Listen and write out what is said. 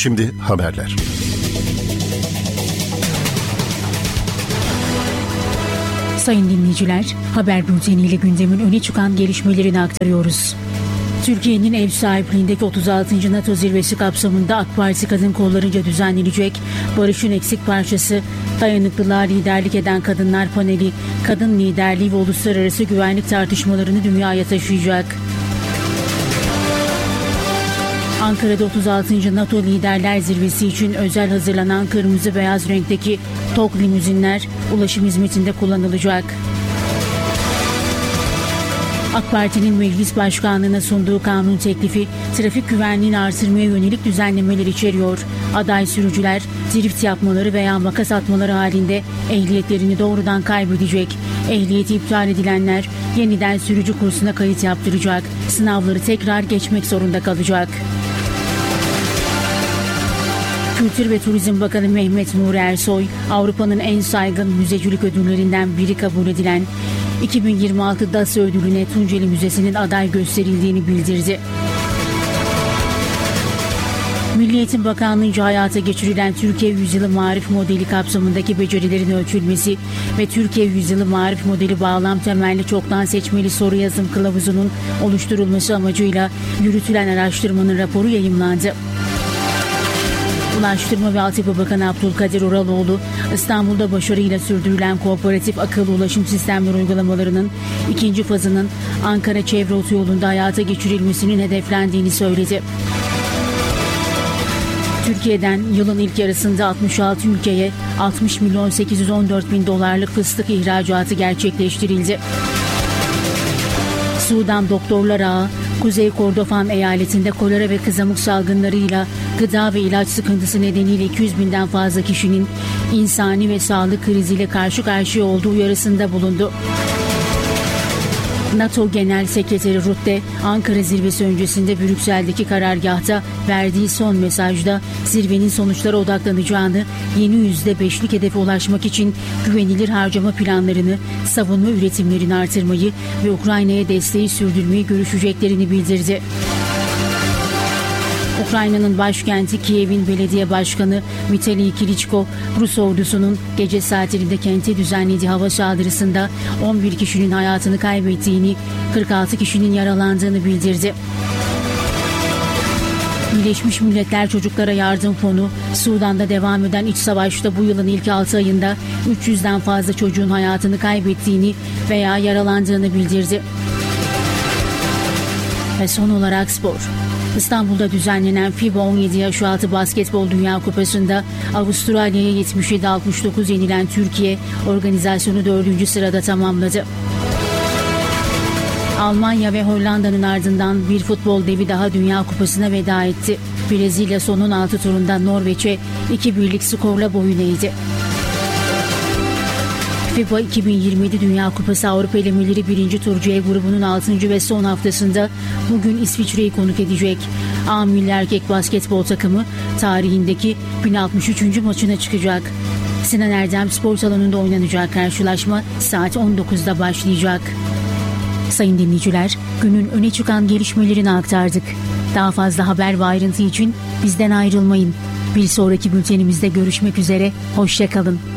Şimdi haberler. Sayın dinleyiciler, haber bülteniyle gündemin öne çıkan gelişmelerini aktarıyoruz. Türkiye'nin ev sahipliğindeki 36. NATO zirvesi kapsamında AK Parti Kadın Kolları'nca düzenlenecek Barış'ın eksik parçası Dayanıklılığa Liderlik Eden Kadınlar Paneli, kadın liderliği ve uluslararası güvenlik tartışmalarını dünyaya taşıyacak. Ankara'da 36. NATO Liderler Zirvesi için özel hazırlanan kırmızı beyaz renkteki TOG limuzinler ulaşım hizmetinde kullanılacak. AK Parti'nin Meclis Başkanlığı'na sunduğu kanun teklifi trafik güvenliğini artırmaya yönelik düzenlemeler içeriyor. Aday sürücüler drift yapmaları veya makas atmaları halinde ehliyetlerini doğrudan kaybedecek. Ehliyeti iptal edilenler yeniden sürücü kursuna kayıt yaptıracak. Sınavları tekrar geçmek zorunda kalacak. Kültür ve Turizm Bakanı Mehmet Nuri Ersoy, Avrupa'nın en saygın müzecilik ödüllerinden biri kabul edilen 2026 DAS ödülüne Tunceli Müzesi'nin aday gösterildiğini bildirdi. Milli Eğitim Bakanlığı'nca hayata geçirilen Türkiye Yüzyılı Marif Modeli kapsamındaki becerilerin ölçülmesi ve Türkiye Yüzyılı Marif Modeli bağlam temelli çoktan seçmeli soru yazım kılavuzunun oluşturulması amacıyla yürütülen araştırmanın raporu yayımlandı. Ulaştırma ve Altyapı Bakanı Abdülkadir Uraloğlu, İstanbul'da başarıyla sürdürülen kooperatif akıllı ulaşım sistemleri uygulamalarının ikinci fazının Ankara Çevre Otoyolu'nda hayata geçirilmesinin hedeflendiğini söyledi. Türkiye'den yılın ilk yarısında 66 ülkeye 60 milyon 814 bin dolarlık fıstık ihracatı gerçekleştirildi. Sudan Doktorlar Ağı, Kuzey Kordofan eyaletinde kolera ve kızamık salgınlarıyla gıda ve ilaç sıkıntısı nedeniyle 200 binden fazla kişinin insani ve sağlık kriziyle karşı karşıya olduğu uyarısında bulundu. NATO Genel Sekreteri Rutte, Ankara zirvesi öncesinde Brüksel'deki karargahta verdiği son mesajda zirvenin sonuçlara odaklanacağını, yeni %5'lik hedefe ulaşmak için güvenilir harcama planlarını, savunma üretimlerini artırmayı ve Ukrayna'ya desteği sürdürmeyi görüşeceklerini bildirdi. Ukrayna'nın başkenti Kiev'in belediye başkanı Vitaliy Klitschko, Rus ordusunun gece saatlerinde kente düzenlediği hava saldırısında 11 kişinin hayatını kaybettiğini, 46 kişinin yaralandığını bildirdi. Birleşmiş Milletler Çocuklara Yardım Fonu, Sudan'da devam eden iç savaşta bu yılın ilk 6 ayında 300'den fazla çocuğun hayatını kaybettiğini veya yaralandığını bildirdi. Ve son olarak spor. İstanbul'da düzenlenen FIBA 17 yaş altı basketbol Dünya Kupası'nda Avustralya'ya 77-69 yenilen Türkiye organizasyonu 4. sırada tamamladı. Almanya ve Hollanda'nın ardından bir futbol devi daha Dünya Kupası'na veda etti. Brezilya son 16 turunda Norveç'e 2-1'lik skorla boyun eğdi. FIBA 2027 Dünya Kupası Avrupa elemeleri 1. tur C grubunun 6. ve son haftasında bugün İsviçre'yi konuk edecek. A milli erkek basketbol takımı tarihindeki 1063. maçına çıkacak. Sinan Erdem Spor Salonu'nda oynanacak karşılaşma saat 19'da başlayacak. Sayın dinleyiciler, günün öne çıkan gelişmelerini aktardık. Daha fazla haber ve ayrıntı için bizden ayrılmayın. Bir sonraki bültenimizde görüşmek üzere, hoşça kalın.